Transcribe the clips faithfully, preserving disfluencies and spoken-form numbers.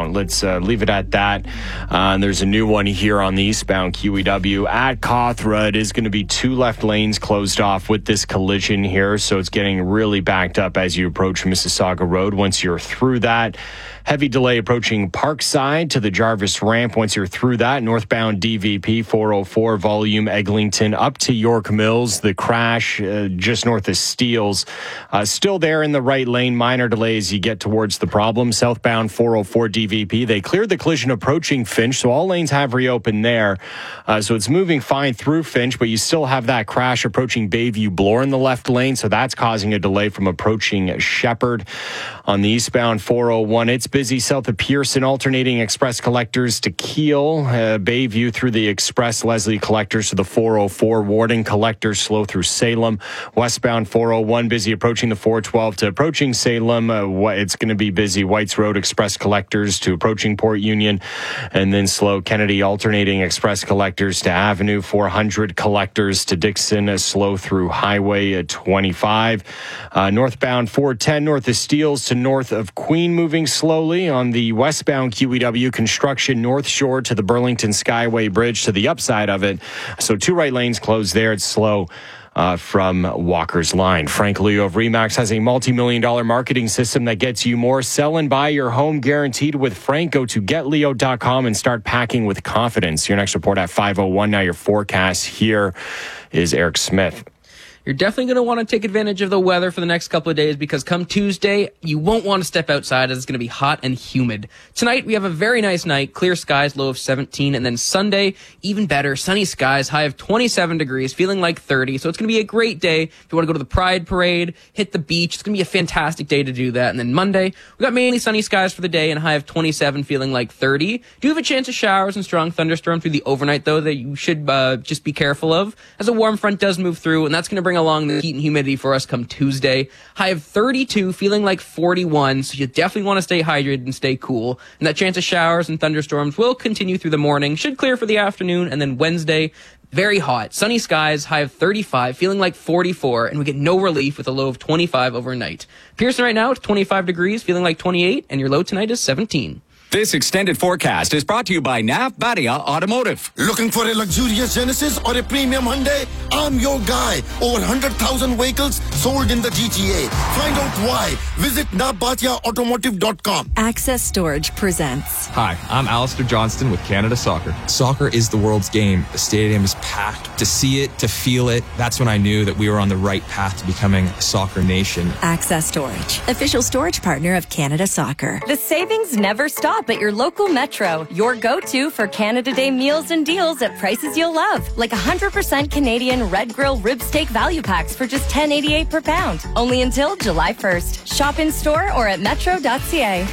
westbound. Let's uh, leave it at that. Uh, and there's a new one here on the eastbound Q E W at Cawthra. It is going to be two left lanes closed off with this collision here, so it's getting really backed up as you approach Mississauga Road. Once you're through that, heavy delay approaching Parkside to the Jarvis ramp. Once you're through that, northbound D V P four oh four volume Eglinton up to York Mills. The crash uh, just north of Steeles. Uh, still there in the right lane. Minor delay as you get towards the problem. Southbound four oh four D V P. They cleared the collision approaching Finch, so all lanes have reopened there. Uh, so it's moving fine through Finch, but you still have that crash approaching Bayview Bloor in the left lane, so that's causing a delay from approaching Shepherd. On the eastbound four oh one, it's busy south of Pearson, alternating express collectors to Keele, uh, Bayview through the express Leslie collectors to the four oh four, Warden collectors slow through Salem. Westbound four oh one, busy approaching the four twelve to approaching Salem. Uh, it's going to be busy Whites Road express collectors to approaching Port Union, and then slow Kennedy alternating express collectors to Avenue. Four hundred collectors to Dixon, uh, slow through Highway uh, twenty-five. Uh, northbound four ten north of Steeles to north of Queen, moving slowly. On the westbound Q E W, construction North Shore to the Burlington Skyway Bridge to the upside of it. So two right lanes closed there. It's slow uh, from Walker's Line. Frank Leo of Remax has a multi-million dollar marketing system that gets you more. Sell and buy your home guaranteed with Frank. Go to get leo dot com and start packing with confidence. Your next report at five oh one. Now your forecast here is Eric Smith. You're definitely going to want to take advantage of the weather for the next couple of days because come Tuesday, you won't want to step outside as it's going to be hot and humid. Tonight, we have a very nice night, clear skies, low of seventeen, and then Sunday, even better, sunny skies, high of twenty-seven degrees, feeling like thirty. So it's going to be a great day if you want to go to the Pride Parade, hit the beach. It's going to be a fantastic day to do that. And then Monday, we got mainly sunny skies for the day and a high of twenty-seven, feeling like thirty. Do have a chance of showers and strong thunderstorms through the overnight, though, that you should uh, just be careful of as a warm front does move through, and that's going to bring along the heat and humidity for us come Tuesday. High of thirty-two, feeling like forty-one, so you definitely want to stay hydrated and stay cool. And that chance of showers and thunderstorms will continue through the morning, should clear for the afternoon, and then Wednesday, very hot. Sunny skies, high of thirty-five, feeling like forty-four, and we get no relief with a low of twenty-five overnight. Pearson right now, it's twenty-five degrees, feeling like twenty-eight, and your low tonight is seventeen. This extended forecast is brought to you by Nav Badia Automotive. Looking for a luxurious Genesis or a premium Hyundai? I'm your guy. Over one hundred thousand vehicles sold in the G T A. Find out why. Visit nav badia automotive dot com. Access Storage presents. Hi, I'm Alistair Johnston with Canada Soccer. Soccer is the world's game. The stadium is packed. To see it, to feel it, that's when I knew that we were on the right path to becoming a soccer nation. Access Storage, official storage partner of Canada Soccer. The savings never stop at your local Metro, your go-to for Canada Day meals and deals at prices you'll love, like one hundred percent Canadian Red Grill rib steak value packs for just ten eighty-eight per pound, only until July first. Shop in store or at metro dot c a.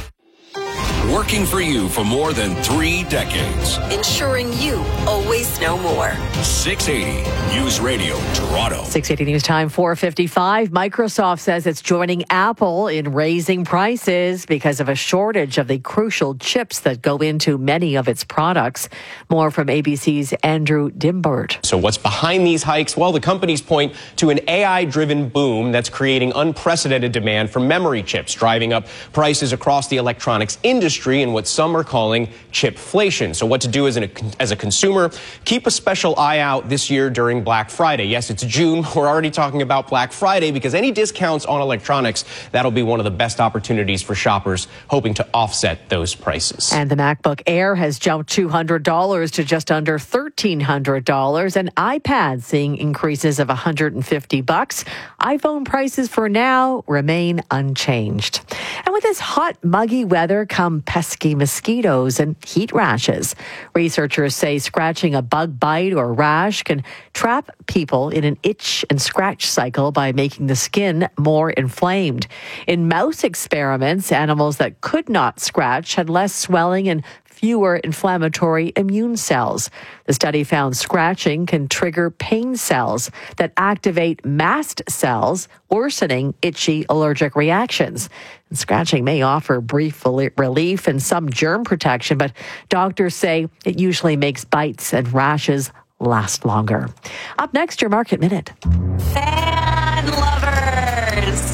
Working for you for more than three decades. Ensuring you always know more. six eighty News Radio, Toronto. six eighty News Time, four fifty-five. Microsoft says it's joining Apple in raising prices because of a shortage of the crucial chips that go into many of its products. More from A B C's Andrew Dimbert. So what's behind these hikes? Well, the companies point to an A I-driven boom that's creating unprecedented demand for memory chips, driving up prices across the electronics industry and what some are calling chipflation. So what to do as, an, as a consumer? Keep a special eye out this year during Black Friday. Yes, it's June. We're already talking about Black Friday because any discounts on electronics, that'll be one of the best opportunities for shoppers hoping to offset those prices. And the MacBook Air has jumped two hundred dollars to just under thirteen hundred dollars, and iPad seeing increases of one hundred fifty bucks. iPhone prices for now remain unchanged. And with this hot, muggy weather come pesky mosquitoes and heat rashes. Researchers say scratching a bug bite or rash can trap people in an itch and scratch cycle by making the skin more inflamed. In mouse experiments, animals that could not scratch had less swelling and fewer inflammatory immune cells. The study found scratching can trigger pain cells that activate mast cells, worsening itchy allergic reactions. And scratching may offer brief relief and some germ protection, but doctors say it usually makes bites and rashes last longer. Up next, your Market Minute. Fan lovers! At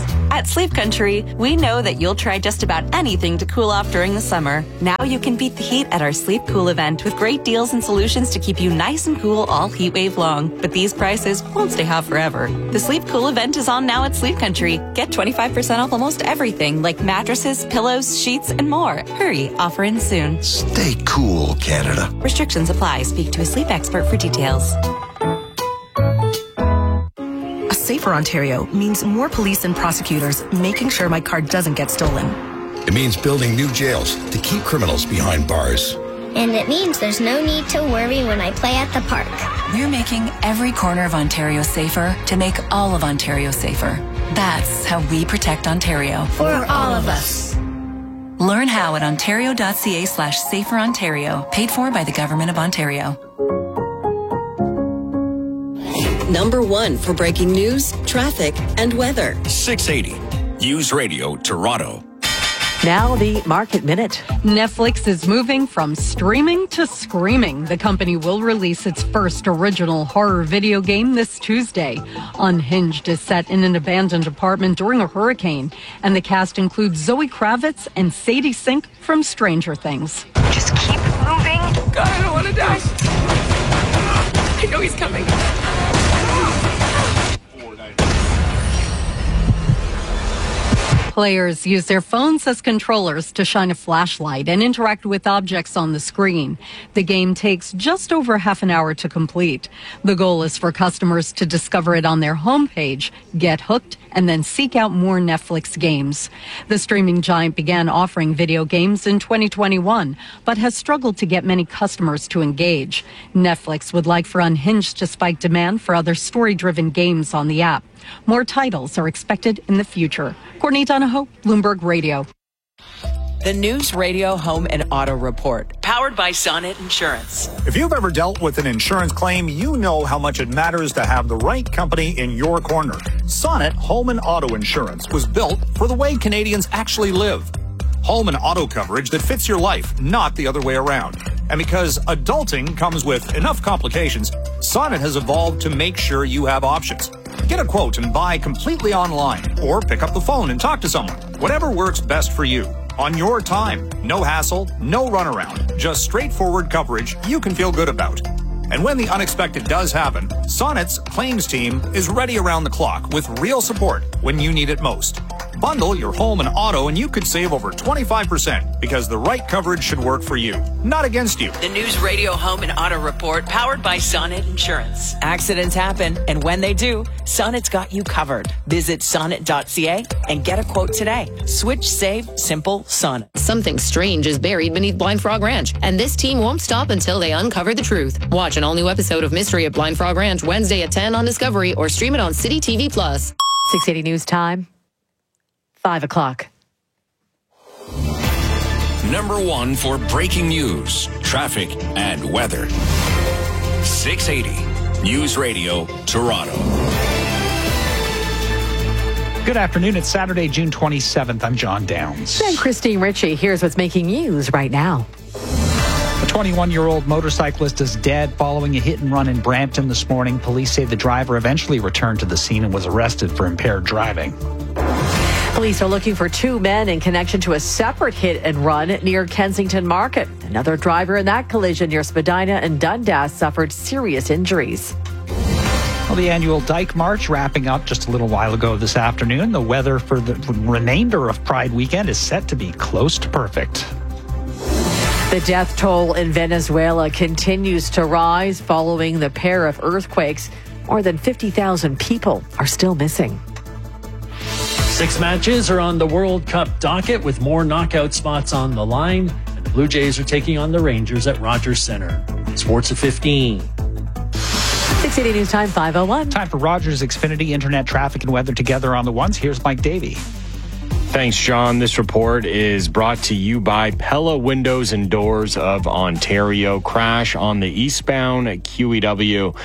At Sleep Country, we know that you'll try just about anything to cool off during the summer. Now you can beat the heat at our Sleep Cool event with great deals and solutions to keep you nice and cool all heat wave long. But these prices won't stay hot forever. The Sleep Cool event is on now at Sleep Country. Get twenty-five percent off almost everything like mattresses, pillows, sheets, and more. Hurry, offer ends soon. Stay cool, Canada. Restrictions apply. Speak to a sleep expert for details. A safer Ontario means more police and prosecutors making sure my car doesn't get stolen. It means building new jails to keep criminals behind bars. And it means there's no need to worry when I play at the park. We're making every corner of Ontario safer to make all of Ontario safer. That's how we protect Ontario. For all of us. Learn how at ontario.ca slash safer Ontario. Paid for by the Government of Ontario. Number one for breaking news, traffic, and weather. six eighty News Radio Toronto. Now the Market Minute. Netflix is moving from streaming to screaming. The company will release its first original horror video game this Tuesday. Unhinged is set in an abandoned apartment during a hurricane, and the cast includes Zoe Kravitz and Sadie Sink from Stranger Things. Just keep moving. God, I don't want to die. I know he's coming. Players use their phones as controllers to shine a flashlight and interact with objects on the screen. The game takes just over half an hour to complete. The goal is for customers to discover it on their homepage, get hooked, and then seek out more Netflix games. The streaming giant began offering video games in twenty twenty-one, but has struggled to get many customers to engage. Netflix would like for Unhinged to spike demand for other story-driven games on the app. More titles are expected in the future. Courtney Donahoe, Bloomberg Radio. The News Radio Home and Auto Report, powered by Sonnet Insurance. If you've ever dealt with an insurance claim, you know how much it matters to have the right company in your corner. Sonnet Home and Auto Insurance was built for the way Canadians actually live. Home and auto coverage that fits your life, not the other way around. And because adulting comes with enough complications, Sonnet has evolved to make sure you have options. Get a quote and buy completely online, or pick up the phone and talk to someone. Whatever works best for you. On your time. No hassle, no runaround. Just straightforward coverage you can feel good about. And when the unexpected does happen, Sonnet's claims team is ready around the clock with real support when you need it most. Bundle your home and auto and you could save over twenty-five percent because the right coverage should work for you, not against you. The News Radio Home and Auto Report, powered by Sonnet Insurance. Accidents happen, and when they do, Sonnet's got you covered. Visit sonnet dot c a and get a quote today. Switch, save, simple, Sonnet. Something strange is buried beneath Blind Frog Ranch, and this team won't stop until they uncover the truth. Watch an all-new episode of Mystery at Blind Frog Ranch Wednesday at ten on Discovery or stream it on City T V Plus. six eighty News Time. Five o'clock. Number one for breaking news, traffic, and weather. six eighty News Radio Toronto. Good afternoon. It's Saturday, June twenty-seventh. I'm John Downs. And Christine Ritchie. Here's what's making news right now. A twenty-one-year-old motorcyclist is dead following a hit and run in Brampton this morning. Police say the driver eventually returned to the scene and was arrested for impaired driving. Police are looking for two men in connection to a separate hit and run near Kensington Market. Another driver in that collision near Spadina and Dundas suffered serious injuries. Well, the annual Dyke March wrapping up just a little while ago this afternoon. The weather for the remainder of Pride weekend is set to be close to perfect. The death toll in Venezuela continues to rise following the pair of earthquakes. More than fifty thousand people are still missing. Six matches are on the World Cup docket with more knockout spots on the line. And the Blue Jays are taking on the Rangers at Rogers Centre. Sports at fifteen. six eighty News Time, five oh one. Time for Rogers Xfinity Internet Traffic and Weather together on the ones. Here's Mike Davey. Thanks, John. This report is brought to you by Pella Windows and Doors of Ontario. Crash on the eastbound Q E W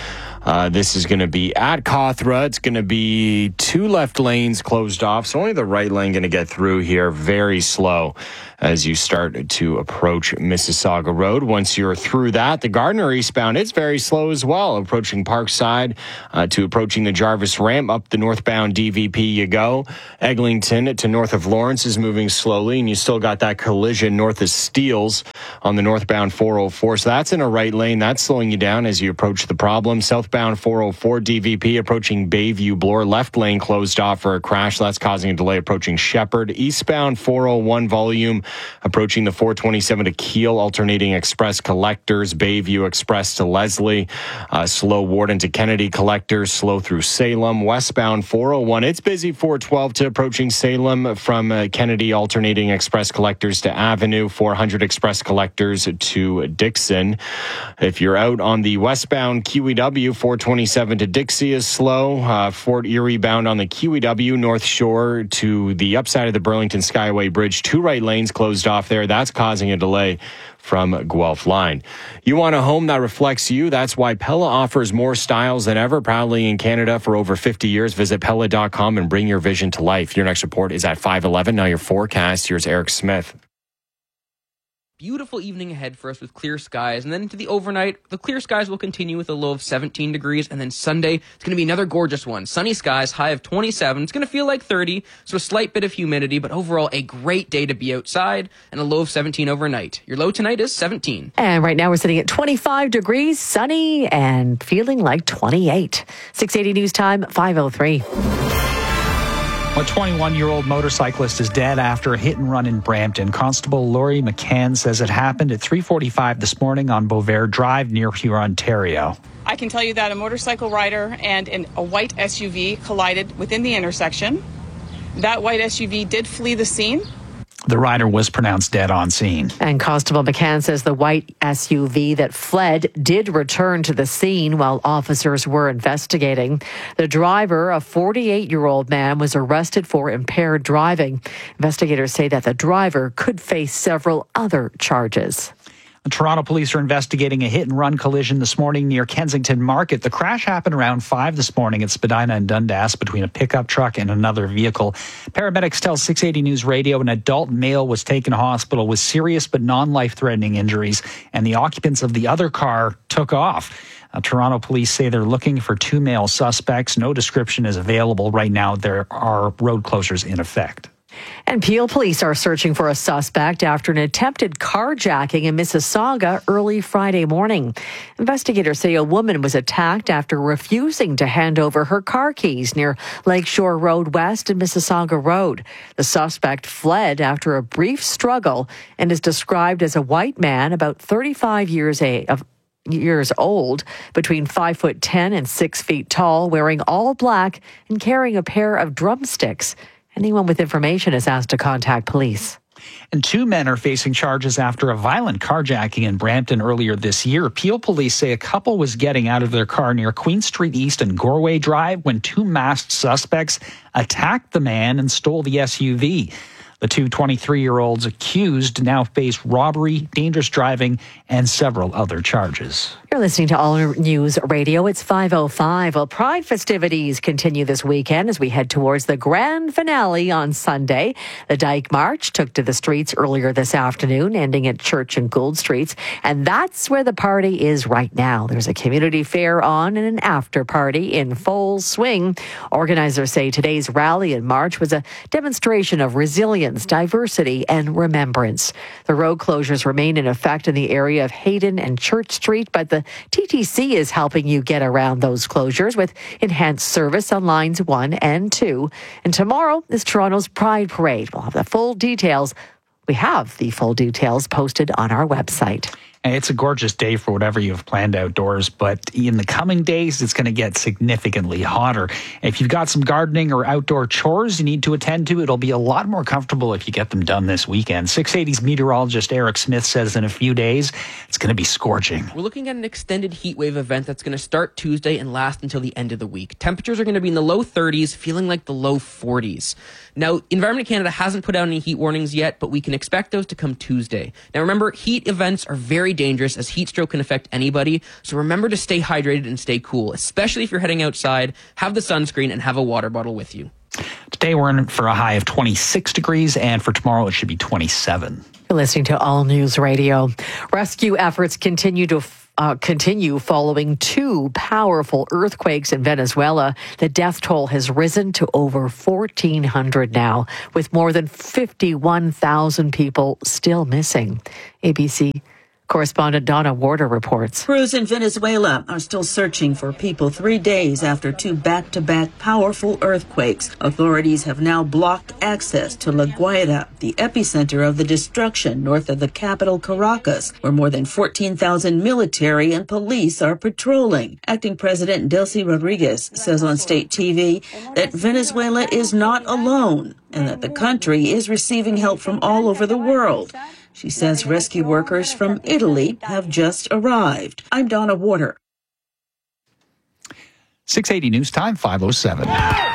Uh, this is going to be at Cawthra. It's going to be two left lanes closed off, so only the right lane going to get through here. Very slow as you start to approach Mississauga Road. Once you're through that, the Gardner eastbound, it's very slow as well. Approaching Parkside uh, to approaching the Jarvis ramp. Up the northbound D V P you go. Eglinton to north of Lawrence is moving slowly, and you still got that collision north of Steeles on the northbound four oh four. So that's in a right lane. That's slowing you down as you approach the problem. Southbound four oh four D V P approaching Bayview Bloor. Left lane closed off for a crash. That's causing a delay approaching Shepherd. Eastbound four oh one volume approaching the four twenty-seven to Kiel, alternating Express Collectors, Bayview Express to Leslie, uh, slow Warden to Kennedy Collectors, slow through Salem. Westbound four oh one, it's busy four twelve to approaching Salem from uh, Kennedy, alternating Express Collectors to Avenue, four hundred Express Collectors to Dixon. If you're out on the westbound Q E W, four twenty-seven to Dixie is slow. Uh, Fort Erie bound on the Q E W, North Shore to the upside of the Burlington Skyway Bridge, two right lanes closed off there. That's causing a delay from Guelph Line. You want a home that reflects you? That's why Pella offers more styles than ever. Proudly in Canada for over fifty years. Visit Pella dot com and bring your vision to life. Your next report is at five eleven. Now your forecast. Here's Eric Smith. Beautiful evening ahead for us with clear skies, and then into the overnight, the clear skies will continue with a low of seventeen degrees, and then Sunday, it's going to be another gorgeous one. Sunny skies, high of twenty-seven. It's going to feel like thirty, so a slight bit of humidity, but overall a great day to be outside, and a low of seventeen overnight. Your low tonight is seventeen. And right now we're sitting at twenty-five degrees, sunny, and feeling like twenty-eight. six eighty News Time, five oh three. A twenty-one-year-old motorcyclist is dead after a hit and run in Brampton. Constable Laurie McCann says it happened at three forty-five this morning on Beauvais Drive near Huron, Ontario. I can tell you that a motorcycle rider and an, a white S U V collided within the intersection. That white S U V did flee the scene. The rider was pronounced dead on scene. And Constable McCann says the white S U V that fled did return to the scene while officers were investigating. The driver, a forty-eight-year-old man, was arrested for impaired driving. Investigators say that the driver could face several other charges. Toronto police are investigating a hit-and-run collision this morning near Kensington Market. The crash happened around five this morning at Spadina and Dundas between a pickup truck and another vehicle. Paramedics tell six eighty News Radio an adult male was taken to hospital with serious but non-life-threatening injuries, and the occupants of the other car took off. Uh, Toronto police say they're looking for two male suspects. No description is available right now. There are road closures in effect. And Peel police are searching for a suspect after an attempted carjacking in Mississauga early Friday morning. Investigators say a woman was attacked after refusing to hand over her car keys near Lakeshore Road West and Mississauga Road. The suspect fled after a brief struggle and is described as a white man about thirty-five years of years old, between five foot ten and six feet tall, wearing all black and carrying a pair of drumsticks. Anyone with information is asked to contact police. And two men are facing charges after a violent carjacking in Brampton earlier this year. Peel police say a couple was getting out of their car near Queen Street East and Gorway Drive when two masked suspects attacked the man and stole the S U V. The two twenty-three-year-olds accused now face robbery, dangerous driving, and several other charges. You're listening to All News Radio. It's five oh five. Well, Pride festivities continue this weekend as we head towards the grand finale on Sunday. The Dyke March took to the streets earlier this afternoon, ending at Church and Gould Streets. And that's where the party is right now. There's a community fair on and an after party in full swing. Organizers say today's rally and march was a demonstration of resilience, diversity, and remembrance. The road closures remain in effect in the area of Hayden and Church Street, but the T T C is helping you get around those closures with enhanced service on lines one and two. And tomorrow is Toronto's Pride Parade. We'll have the full details. We have the full details posted on our website. And it's a gorgeous day for whatever you have planned outdoors, but in the coming days, it's going to get significantly hotter. If you've got some gardening or outdoor chores you need to attend to, it'll be a lot more comfortable if you get them done this weekend. six eighty's meteorologist Eric Smith says in a few days, it's going to be scorching. We're looking at an extended heat wave event that's going to start Tuesday and last until the end of the week. Temperatures are going to be in the low thirties, feeling like the low forties. Now, Environment Canada hasn't put out any heat warnings yet, but we can expect those to come Tuesday. Now, remember, heat events are very very dangerous as heat stroke can affect anybody. So remember to stay hydrated and stay cool, especially if you're heading outside. Have the sunscreen and have a water bottle with you. Today we're in for a high of twenty-six degrees, and for tomorrow it should be twenty-seven. You're listening to All News Radio. Rescue efforts continue to uh, continue following two powerful earthquakes in Venezuela. The death toll has risen to over fourteen hundred now, with more than fifty-one thousand people still missing. A B C correspondent Donna Warder reports. Crews in Venezuela are still searching for people three days after two back-to-back powerful earthquakes. Authorities have now blocked access to La Guaira, the epicenter of the destruction north of the capital Caracas, where more than fourteen thousand military and police are patrolling. Acting President Delcy Rodriguez says on state T V that Venezuela is not alone and that the country is receiving help from all over the world. She says rescue workers from Italy have just arrived. I'm Donna Warder. six eighty News Time, five oh seven.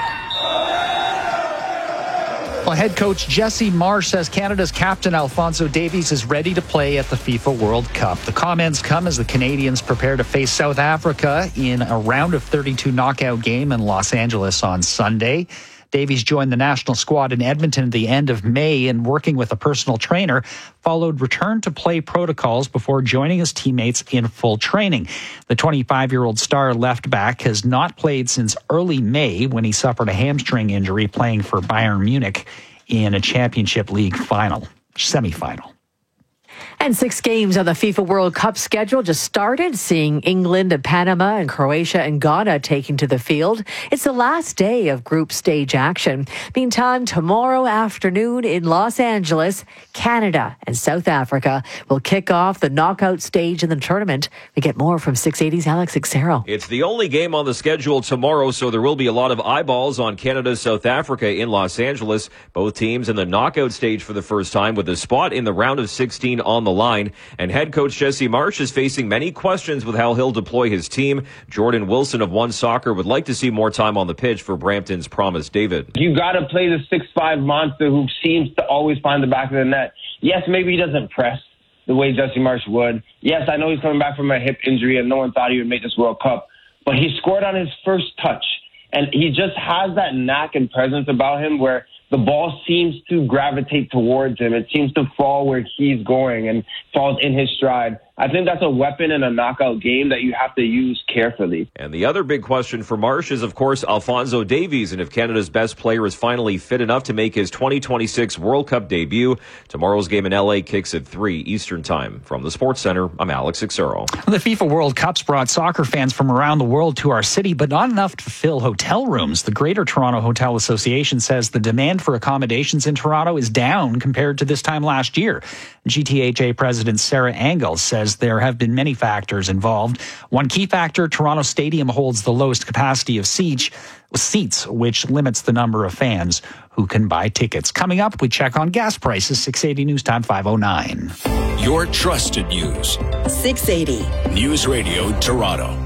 Well, head coach Jesse Marsh says Canada's captain Alphonso Davies is ready to play at the FIFA World Cup. The comments come as the Canadians prepare to face South Africa in a round of thirty-two knockout game in Los Angeles on Sunday. Davies joined the national squad in Edmonton at the end of May, and working with a personal trainer followed return-to-play protocols before joining his teammates in full training. The twenty-five-year-old star left back has not played since early May when he suffered a hamstring injury playing for Bayern Munich in a Championship League final, semifinal. And six games on the FIFA World Cup schedule just started, seeing England and Panama and Croatia and Ghana taking to the field. It's the last day of group stage action. Meantime, tomorrow afternoon in Los Angeles, Canada and South Africa will kick off the knockout stage in the tournament. We get more from six eighty's Alex Xero. It's the only game on the schedule tomorrow, so there will be a lot of eyeballs on Canada-South Africa in Los Angeles. Both teams in the knockout stage for the first time, with a spot in the round of sixteen on the line. And head coach Jesse Marsh is facing many questions with how he'll deploy his team. Jordan Wilson of One Soccer would like to see more time on the pitch for Brampton's Promise David. You got to play the six five monster who seems to always find the back of the net. Yes, maybe he doesn't press the way Jesse Marsh would. Yes, I know he's coming back from a hip injury and no one thought he would make this World Cup, but he scored on his first touch. And he just has that knack and presence about him where the ball seems to gravitate towards him. It seems to fall where he's going and falls in his stride. I think that's a weapon in a knockout game that you have to use carefully. And the other big question for Marsh is, of course, Alphonso Davies, and if Canada's best player is finally fit enough to make his twenty twenty-six World Cup debut. Tomorrow's game in L A kicks at three Eastern Time. From the Sports Center, I'm Alex Xero. The FIFA World Cup's brought soccer fans from around the world to our city, but not enough to fill hotel rooms. The Greater Toronto Hotel Association says the demand for accommodations in Toronto is down compared to this time last year. G T H A President Sarah Engels says there have been many factors involved. One key factor, Toronto Stadium holds the lowest capacity of seats, seats, which limits the number of fans who can buy tickets. Coming up, we check on gas prices. six eighty News Time, five oh nine. Your trusted news. six eighty. News Radio Toronto.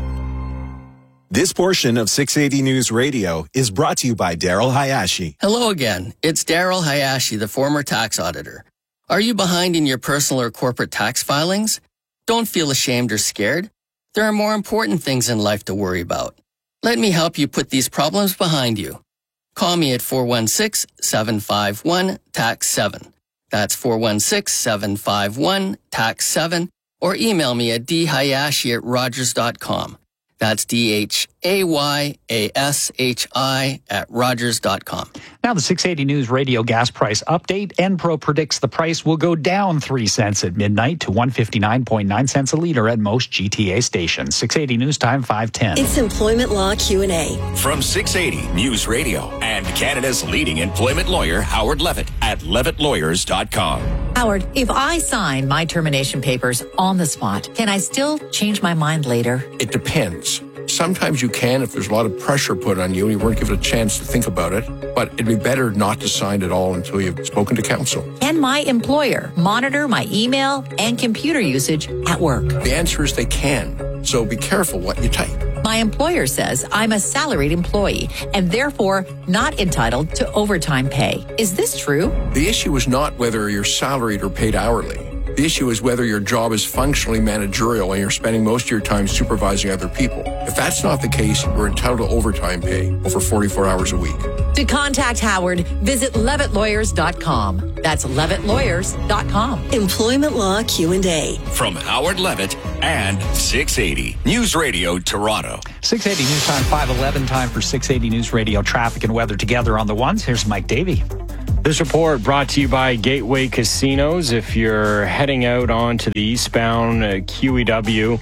This portion of six eighty News Radio is brought to you by Daryl Hayashi. Hello again. It's Daryl Hayashi, the former tax auditor. Are you behind in your personal or corporate tax filings? Don't feel ashamed or scared. There are more important things in life to worry about. Let me help you put these problems behind you. Call me at four one six, seven five one, T A X seven. That's four one six, seven five one, T A X seven. Or email me at d hayashi at rogers dot com. That's D H A Y A S H I at rogers dot com. Now the six eighty News Radio gas price update. Enpro predicts the price will go down three cents at midnight to one fifty-nine point nine cents a liter at most G T A stations. six eighty News Time, five ten. It's Employment Law Q and A. From six eighty News Radio and Canada's leading employment lawyer, Howard Levitt at levitt lawyers dot com. Howard, if I sign my termination papers on the spot, can I still change my mind later? It depends. Sometimes you can if there's a lot of pressure put on you and you weren't given a chance to think about it. But it'd be better not to sign it all until you've spoken to counsel. Can my employer monitor my email and computer usage at work? The answer is they can. So be careful what you type. My employer says I'm a salaried employee and therefore not entitled to overtime pay. Is this true? The issue is not whether you're salaried or paid hourly. The issue is whether your job is functionally managerial and you're spending most of your time supervising other people. If that's not the case, you're entitled to overtime pay over forty-four hours a week. To contact Howard, visit levitt lawyers dot com. That's levitt lawyers dot com. Employment Law Q and A. From Howard Levitt and six eighty News Radio Toronto. six eighty News Time, five eleven time for six eighty News Radio traffic and weather together on the ones. Here's Mike Davey. This report brought to you by Gateway Casinos. If you're heading out onto the eastbound uh, Q E W,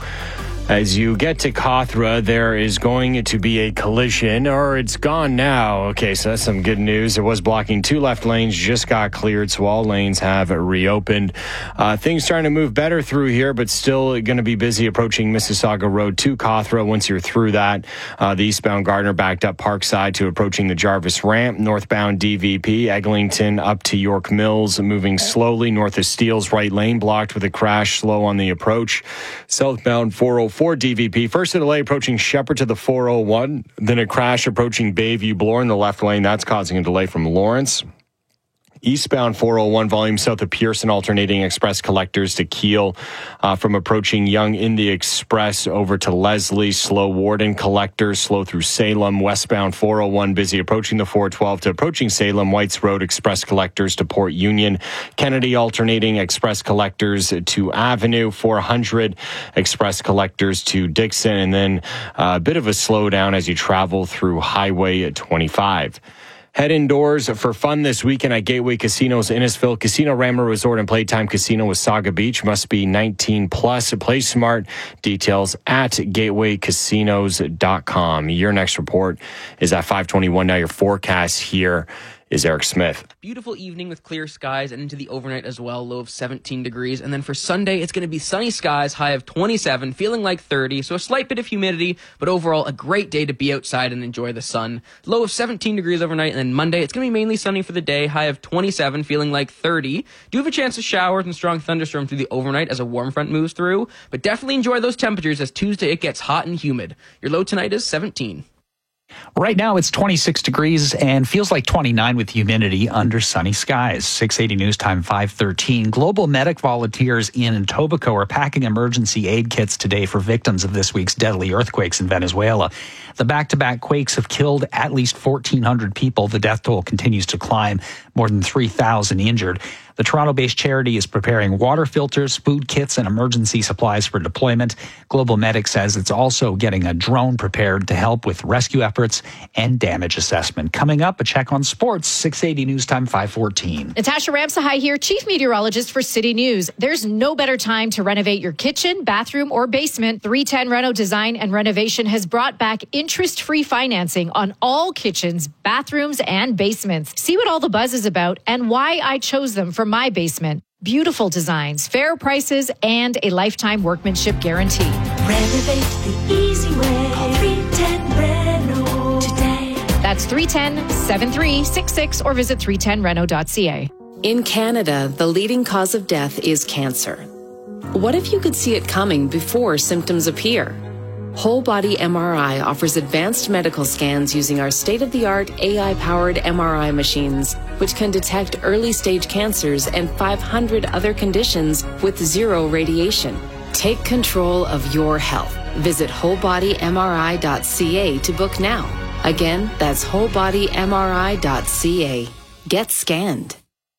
as you get to Cawthra, there is going to be a collision, or it's gone now. Okay, so that's some good news. It was blocking two left lanes, just got cleared, so all lanes have reopened. Uh, things starting to move better through here, but still going to be busy approaching Mississauga Road to Cawthra. Once you're through that, uh, the eastbound Gardner backed up Parkside to approaching the Jarvis Ramp. Northbound D V P, Eglinton up to York Mills, moving slowly. North of Steeles, right lane blocked with a crash, slow on the approach. Southbound four oh four D V P, first a delay approaching Shepherd to the four oh one, then a crash approaching Bayview Bloor in the left lane. That's causing a delay from Lawrence. Eastbound four oh one, volume south of Pearson, alternating express collectors to Keele, uh, from approaching Yonge in the Express over to Leslie, slow Warden collectors, slow through Salem. Westbound four oh one, busy approaching the four twelve to approaching Salem. Whites Road, express collectors to Port Union. Kennedy, alternating express collectors to Avenue. four hundred, express collectors to Dixon. And then uh, a bit of a slowdown as you travel through Highway twenty-five. Head indoors for fun this weekend at Gateway Casinos, Innisfil. Casino Rammer Resort and Playtime Casino with Saga Beach. Must be nineteen plus. Play smart. Details at gateway casinos dot com. Your next report is at five twenty-one. Now your forecast here is Eric Smith. Beautiful evening with clear skies and into the overnight as well, low of seventeen degrees. And then for Sunday, it's going to be sunny skies, high of twenty-seven, feeling like thirty. So a slight bit of humidity, but overall a great day to be outside and enjoy the sun. Low of seventeen degrees overnight. And then Monday, it's going to be mainly sunny for the day, high of twenty-seven, feeling like thirty. Do have a chance of showers and strong thunderstorms through the overnight as a warm front moves through. But definitely enjoy those temperatures as Tuesday it gets hot and humid. Your low tonight is seventeen. Right now, it's twenty-six degrees and feels like twenty-nine with humidity under sunny skies. six eighty News Time, five thirteen. Global Medic volunteers in Etobicoke are packing emergency aid kits today for victims of this week's deadly earthquakes in Venezuela. The back-to-back quakes have killed at least fourteen hundred people. The death toll continues to climb, more than three thousand injured. The Toronto-based charity is preparing water filters, food kits, and emergency supplies for deployment. Global Medic says it's also getting a drone prepared to help with rescue efforts and damage assessment. Coming up, a check on sports, six eighty News Time, five fourteen. Natasha Ramsahai here, Chief Meteorologist for City News. There's no better time to renovate your kitchen, bathroom, or basement. three ten Reno Design and Renovation has brought back interest-free financing on all kitchens, bathrooms, and basements. See what all the buzz is about and why I chose them for my basement. Beautiful designs, fair prices, and a lifetime workmanship guarantee. Renovate the easy way. Call three ten Reno today. That's three one zero, seven three six six or visit three ten reno dot c a. In Canada, the leading cause of death is cancer. What if you could see it coming before symptoms appear? Whole Body M R I offers advanced medical scans using our state-of-the-art A I-powered M R I machines, which can detect early-stage cancers and five hundred other conditions with zero radiation. Take control of your health. Visit whole body m r i dot c a to book now. Again, that's whole body m r i dot c a. Get scanned.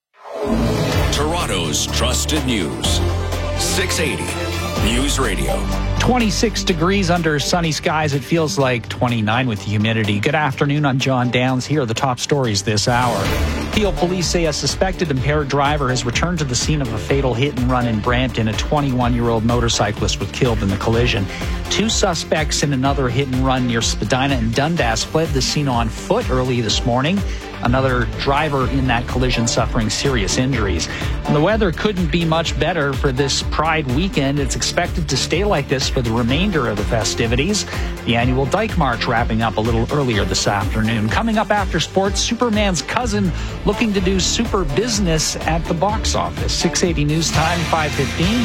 Toronto's trusted news. six eighty News Radio. twenty-six degrees under sunny skies. It feels like twenty-nine with humidity. Good afternoon. I'm John Downs. Here are the top stories this hour. Peel police say a suspected impaired driver has returned to the scene of a fatal hit and run in Brampton. A twenty-one-year-old motorcyclist was killed in the collision. Two suspects in another hit and run near Spadina and Dundas fled the scene on foot early this morning. Another driver in that collision suffering serious injuries. And the weather couldn't be much better for this Pride weekend. It's expected to stay like this for the remainder of the festivities. The annual Dyke March wrapping up a little earlier this afternoon. Coming up after sports, Superman's cousin looking to do super business at the box office. six eighty News Time, five fifteen.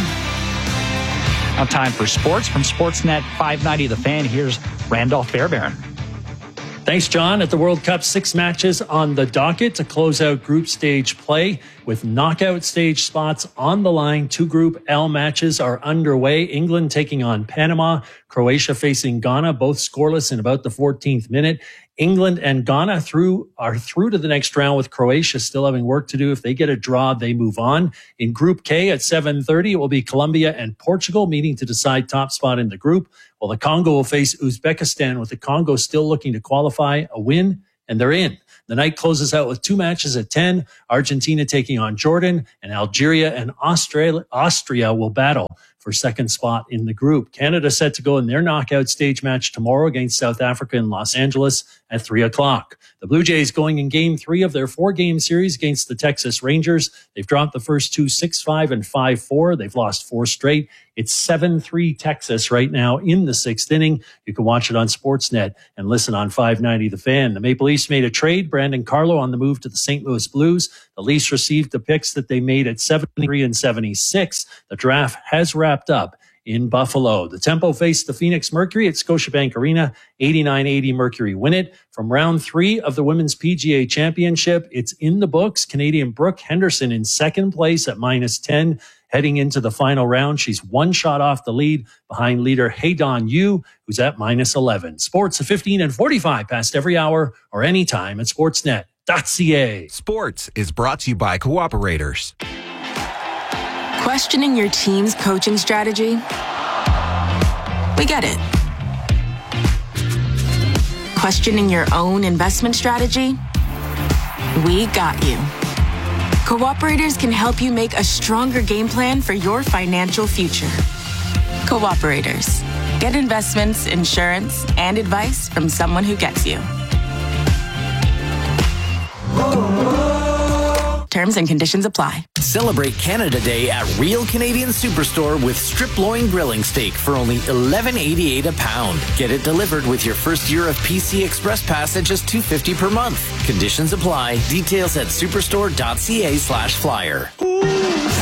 Now time for sports. From Sportsnet five ninety The Fan, here's Randolph Fairbairn. Thanks, John. At the World Cup, six matches on the docket to close out group stage play with knockout stage spots on the line. Two Group L matches are underway. England taking on Panama, Croatia facing Ghana, both scoreless in about the fourteenth minute. England and Ghana through are through to the next round, with Croatia still having work to do. If they get a draw, they move on. In Group K at seven thirty, it will be Colombia and Portugal meeting to decide top spot in the group. Well, the Congo will face Uzbekistan, with the Congo still looking to qualify. A win, and they're in. The night closes out with two matches at ten. Argentina taking on Jordan, and Algeria and Australia, Austria will battle for second spot in the group. Canada set to go in their knockout stage match tomorrow against South Africa in Los Angeles at three o'clock. The Blue Jays going in game three of their four-game series against the Texas Rangers. They've dropped the first two six five and five four. They've lost four straight. It's seven three Texas right now in the sixth inning. You can watch it on Sportsnet and listen on five ninety The Fan. The Maple Leafs made a trade. Brandon Carlo on the move to the Saint Louis Blues. The Leafs received the picks that they made at seventy-three and seventy-six. The draft has wrapped up in Buffalo. The Tempo faced the Phoenix Mercury at Scotiabank Arena. eighty-nine eighty Mercury win it. From round three of the Women's P G A Championship, it's in the books. Canadian Brooke Henderson in second place at minus ten. Heading into the final round, she's one shot off the lead behind leader Haydon Yu, who's at minus eleven. Sports at fifteen and forty-five past every hour or anytime at sportsnet dot c a. Sports is brought to you by Cooperators. Questioning your team's coaching strategy? We get it. Questioning your own investment strategy? We got you. Cooperators can help you make a stronger game plan for your financial future. Cooperators. Get investments, insurance, and advice from someone who gets you. Terms and conditions apply. Celebrate Canada Day at Real Canadian Superstore with strip loin grilling steak for only eleven eighty-eight a pound. Get it delivered with your first year of P C Express Pass at just two fifty per month. Conditions apply. Details at superstore dot c a slash flyer.